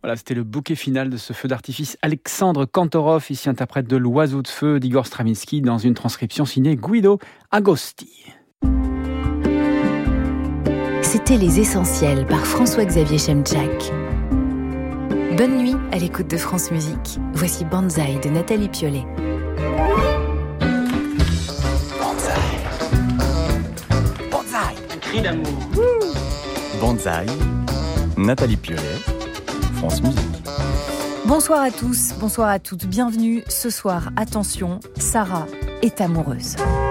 Voilà, c'était le bouquet final de ce feu d'artifice. Alexandre Kantorov, ici interprète de l'Oiseau de feu d'Igor Stravinsky dans une transcription signée Guido Agosti. C'était Les Essentiels par François-Xavier Chemchak. Bonne nuit à l'écoute de France Musique. Voici Banzai de Nathalie Piollet. Banzai, un cri d'amour. Banzai, Nathalie Piollet, France Musique. Bonsoir à tous, bonsoir à toutes, bienvenue. Ce soir, attention, Sarah est amoureuse.